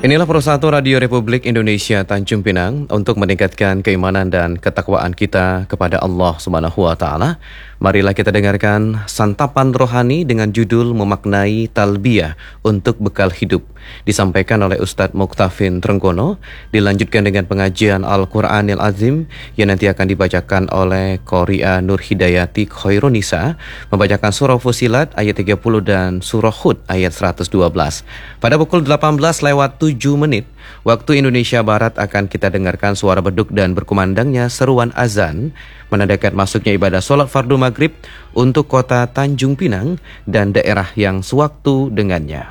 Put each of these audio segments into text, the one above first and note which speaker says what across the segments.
Speaker 1: Inilah Persatu Radio Republik Indonesia Tanjung Pinang untuk meningkatkan keimanan dan ketakwaan kita kepada Allah Subhanahu wa taala. Marilah kita dengarkan santapan rohani dengan judul Memaknai Talbiyah untuk Bekal Hidup. Disampaikan oleh Ustadz Muktafin Trenggono, dilanjutkan dengan pengajian Al-Qur'anil Azim yang nanti akan dibacakan oleh Qoria Nur Hidayati Khairunisa, membacakan surah Fusilat ayat 30 dan surah Hud ayat 112. Pada pukul 18:07 waktu Indonesia Barat akan kita dengarkan suara beduk dan berkumandangnya seruan azan menandakan masuknya ibadah sholat fardu maghrib untuk kota Tanjung Pinang dan daerah yang sewaktu dengannya.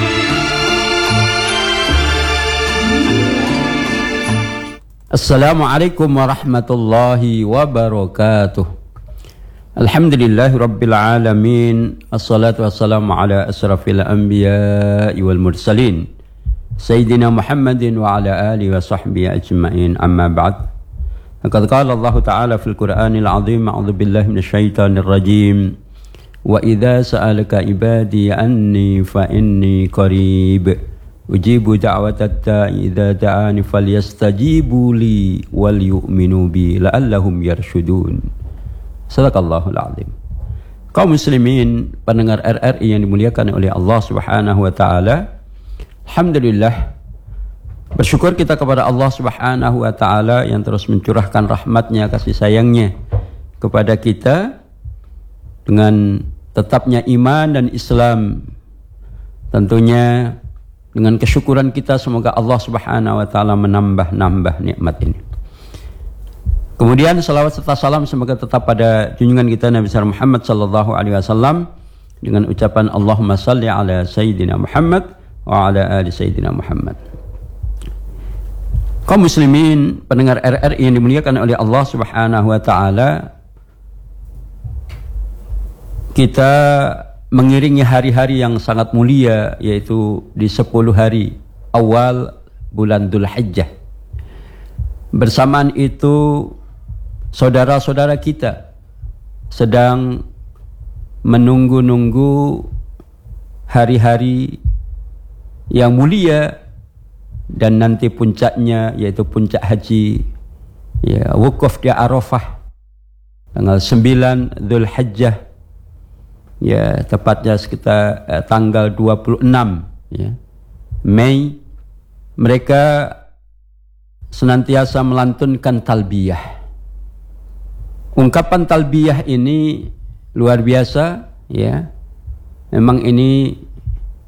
Speaker 2: Assalamualaikum warahmatullahi wabarakatuh. Alhamdulillahi rabbil alamin. Assalatu wassalamu ala asrafil anbiya'i wal mursalin Sayyidina Muhammadin wa ala alihi wa sahbihi ajma'in, amma ba'd. Laqad qala Allah Ta'ala fil Qur'anil Azim, a'udzu billahi minasyaitonir rajim. Wa idza sa'alaka ibadi anni fa inni qarib ujibu da'watat da'i idza da'ani falyastajibu li wal yu'minu bi la'allahum yarshudun. Sadaqallahul azim. Kaum muslimin pendengar RRI yang dimuliakan oleh Allah Subhanahu wa taala, alhamdulillah, bersyukur kita kepada Allah Subhanahu wa taala yang terus mencurahkan rahmatnya, kasih sayangnya kepada kita dengan tetapnya iman dan Islam. Tentunya dengan kesyukuran kita semoga Allah Subhanahu wa taala menambah nikmat ini. Kemudian salawat serta salam semoga tetap pada junjungan kita Nabi besar Muhammad sallallahu alaihi wasallam dengan ucapan Allahumma salli ala sayyidina Muhammad wa ala ali sayyidina Muhammad. Kaum muslimin pendengar RRI yang dimuliakan oleh Allah Subhanahu wa taala, kita mengiringi hari-hari yang sangat mulia, yaitu di 10 hari awal bulan Dzulhijjah. Bersamaan itu saudara-saudara kita sedang menunggu-nunggu hari-hari yang mulia dan nanti puncaknya yaitu puncak haji, ya, wukuf di Arafah tanggal 9 Dzulhijjah, ya, tepatnya sekitar tanggal 26 ya, Mei. Mereka senantiasa melantunkan talbiyah. Ungkapan talbiyah ini luar biasa, ya. Memang ini